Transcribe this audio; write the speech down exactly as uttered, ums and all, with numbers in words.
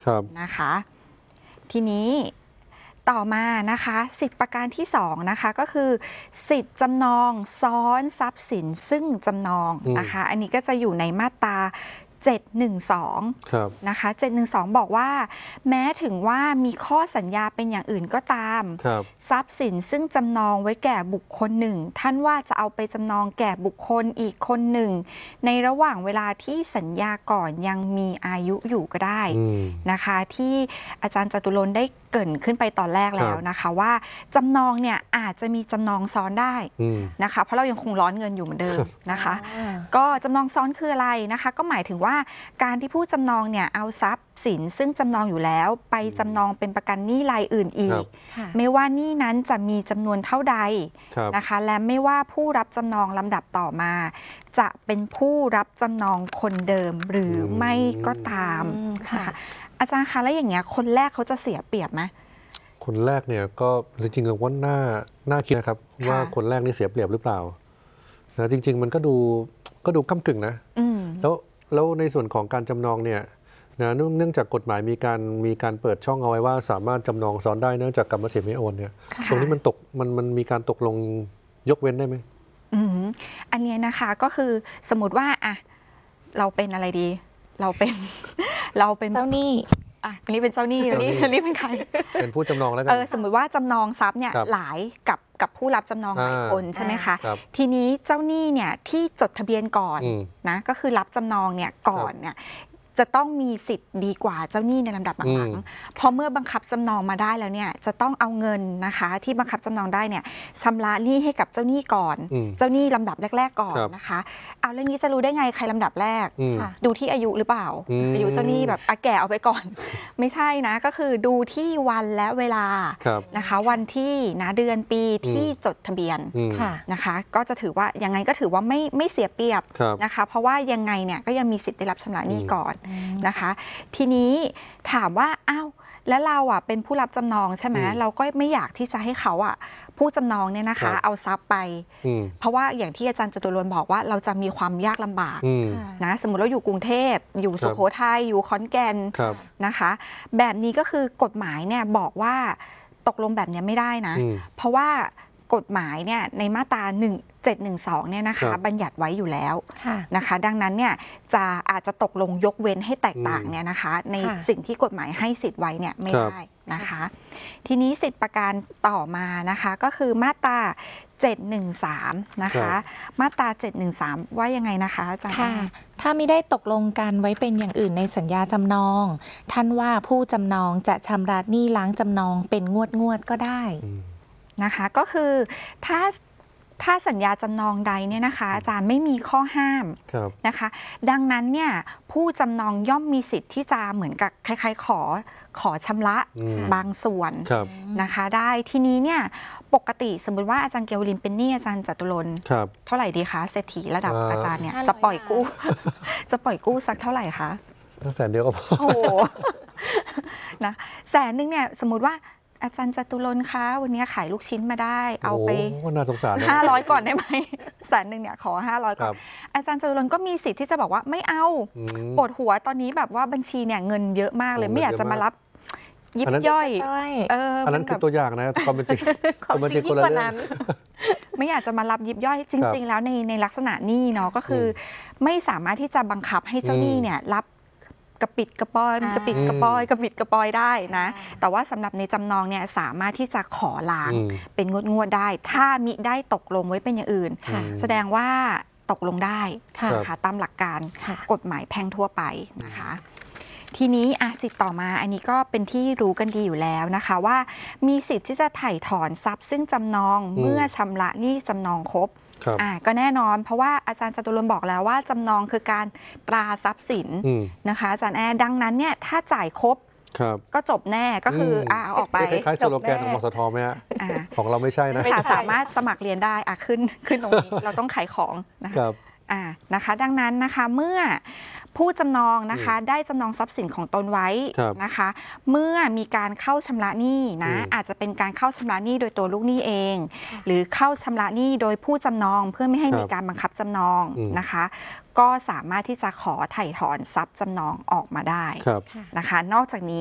นะคะทีนี้ต่อมานะคะสิทธิประการที่สองนะคะก็คือสิทธิจำนองซ้อนทรัพย์สินซึ่งจำนองนะคะอันนี้ก็จะอยู่ในมาตราเจ็ดหนึ่งสองนะคะเจ็ดหนึ่งสองบอกว่าแม้ถึงว่ามีข้อสัญญาเป็นอย่างอื่นก็ตามทรัพย์สินซึ่งจำนองไว้แก่บุคคลหนึ่งท่านว่าจะเอาไปจำนองแก่บุคคลอีกคนหนึ่งในระหว่างเวลาที่สัญญาก่อนยังมีอายุอยู่ก็ได้นะคะที่อาจารย์จตุรนต์ได้เกริ่นขึ้นไปตอนแรกแล้วนะคะว่าจำนองเนี่ยอาจจะมีจำนองซ้อนได้นะคะเพราะเรายังคงร้อนเงินอยู่เหมือนเดิมนะคะก็จำนองซ้อนคืออะไรนะคะก็หมายถึงว่าการที่ผู้จำนองเนี่ยเอาทรัพย์สินซึ่งจำนองอยู่แล้วไปจำนองเป็นประกันหนี้รายอื่นอีกไม่ว่าหนี้นั้นจะมีจำนวนเท่าใดนะคะและไม่ว่าผู้รับจำนองลำดับต่อมาจะเป็นผู้รับจำนองคนเดิมหรือไม่ก็ตามค่ะอาจารย์คะแล้วอย่างเงี้ยคนแรกเขาจะเสียเปรียบไหมคนแรกเนี่ยก็จริงๆว่าน่าน่าคิดนะครับว่าคนแรกนี่เสียเปรียบหรือเปล่านะจริงๆมันก็ดูก็ดูก้ำกึ่งนะแล้วแล้วในส่วนของการจำนองเนี่ยนะเนื่องจากกฎหมายมีการมีการเปิดช่องเอาไว้ว่าสามารถจำนองซ้อนได้เนื่องจากกรรมสิทธิ์ไม่โอนเนี่ยตรงนี้มันตกมันมันมีการตกลงยกเว้นได้ไหมอืมอันนี้นะคะก็คือสมมติว่าอ่ะเราเป็นอะไรดีเราเป็นเราเป็นเจ้าหนี้อ่ะอันนี้เป็นเจ้าหนี้อันนี้อันนี้เป็นใครเป็นผู้จำนองแล้วกันเออสมมติว่าจำนองทรัพย์เนี่ยหลายกับกับผู้รับจำนองหลายคนใช่ไหมคะทีนี้เจ้าหนี้เนี่ยที่จดทะเบียนก่อนนะก็คือรับจำนองเนี่ยก่อนเนี่ยจะต้องมีสิทธิ์ดีกว่าเจ้าหนี้ในลำดับหลังๆพอเมื่อบังคับจำนองมาได้แล้วเนี่ยจะต้องเอาเงินนะคะที่บังคับจำนองได้เนี่ยชำระหนี้ให้กับเจ้าหนี้ก่อนเจ้าหนี้ลำดับแรกๆก่อนนะคะเอาเรื่องนี้จะรู้ได้ไงใครลำดับแรกดูที่อายุหรือเปล่าอายุเจ้าหนี้แบบแก่เอาไปก่อนไม่ใช่นะก็คือดูที่วันและเวลานะคะวันที่นะเดือนปีที่จดทะเบียนนะคะก็จะถือว่ายังไงก็ถือว่าไม่ไม่เสียเปรียบนะคะเพราะว่ายังไงเนี่ยก็ยังมีสิทธิ์ได้รับชำระหนี้ก่อนนะคะทีนี้ถามว่าอ้าวแล้วเราอ่ะเป็นผู้รับจำนองใช่ไหมเราก็ไม่อยากที่จะให้เขาอ่ะผู้จำนองเนี่ยนะคะเอาทรัพย์ไปเพราะว่าอย่างที่อาจารย์จตุรนต์บอกว่าเราจะมีความยากลำบากนะสมมุติเราอยู่กรุงเทพอยู่สุโขทัยอยู่ขอนแก่นนะคะแบบนี้ก็คือกฎหมายเนี่ยบอกว่าตกลงแบบนี้ไม่ได้นะเพราะว่ากฎหมายเนี่ยในมาตราหนึ่งเจ็ดหนึ่งสองเนี่ยนะคะบัญญัติไว้อยู่แล้วนะคะดังนั้นเนี่ยจะอาจจะตกลงยกเว้นให้แตกต่างเนี่ยนะคะในสิ่งที่กฎหมายให้สิทธิ์ไว้เนี่ยไม่ได้นะคะทีนี้สิทธิประการต่อมานะคะก็คือมาตราเจ็ดหนึ่งสามนะคะมาตราเจ็ดหนึ่งสามว่ายังไงนะคะอาจารย์ค่ะถ้าไม่ได้ตกลงกันไว้เป็นอย่างอื่นในสัญญาจำนองท่านว่าผู้จำนองจะชำระหนี้ล้างจำนองเป็นงวดงวดก็ได้นะคะก็คือถ้าถ้าสัญญาจำนองใดเนี่ยนะคะอาจารย์ไม่มีข้อห้ามนะคะดังนั้นเนี่ยผู้จำนองย่อมมีสิทธิ์ที่จะเหมือนกับคล้ายๆขอขอชำระบางส่วนนะคะได้ทีนี้เนี่ยปกติสมมติว่าอาจารย์เกวลินเป็นหนี้อาจารย์จตุรนต์เท่าไหร่ดีคะเศรษฐีระดับอาจารย์เนี่ยจะปล่อยกู้จะปล่อยกู้สักเท่าไหร่คะแสนเดียวก็พอโอ้นะแสนนึงเนี่ยสมมติว่าอาจารย์จตุรนต์คะวันนี้ขายลูกชิ้นมาได้เอาไปน่าสงสารห้าร้อยก่อนได้ไหมแสนหนึ่งเนี่ยขอห้าร้อยก่อนอาจารย์จตุรนต์ก็มีสิทธิ์ที่จะบอกว่าไม่เอาปวดหัวตอนนี้แบบว่าบัญชีเนี่ยเงินเยอะมากเลยไม่อยากจะมารับยิบย่อยอันนั้นคือตัวอย่างนะความเป็นจริงความเป็นจริงกว่านั้นไม่อยากจะมารับยิบย่อยจริงๆแล้วในในลักษณะนี้เนาะก็คือไม่สามารถที่จะบังคับให้เจ้าหนี้เนี่ยรับกระปิดกระปอยกระปิดกระปอยกระปิดกระปอยได้นะแต่ว่าสำหรับในจำนองเนี่ยสามารถที่จะขอล้างเป็นงวดงวดได้ถ้ามิได้ตกลงไว้เป็นอย่างอื่นแสดงว่าตกลงได้ค่ะตามหลักการกฎหมายแพ่งทั่วไปนะคะทีนี้อ่ะสิทธิ์ต่อมาอันนี้ก็เป็นที่รู้กันดีอยู่แล้วนะคะว่ามีสิทธิ์ที่จะไถ่ถอนทรัพย์ซึ่งจำนองเมื่อชำระหนี้จำนองครบอ่าก็แน่นอนเพราะว่าอาจารย์จตุรนต์บอกแล้วว่าจำนองคือการตราทรัพย์สินนะคะอาจารย์แอร์ดังนั้นเนี่ยถ้าจ่ายครบก็จบแน่ก็คืออ่าเอาออกไปคล้ายๆสโลแกนของมสทไหมฮะของเราไม่ใช่นะสามารถสมัครเรียนได้อ่ะขึ้นขึ้นตรงนี้เราต้องขายของนะครับอ่านะคะดังนั้นนะคะเมื่อผู้จำนองนะคะได้จำนองทรัพย์สินของตนไว้นะคะเมื่อมีการเข้าชำระหนี้นะอาจจะเป็นการเข้าชำระหนี้โดยตัวลูกหนี้เอง หรือเข้าชำระหนี้โดยผู้จำนองเพื่อไม่ให้มีการบังคับจำนองนะคะก็สามารถที่จะขอไถ่ถอนทรัพย์จำนองออกมาได้นะคะนอกจากนี้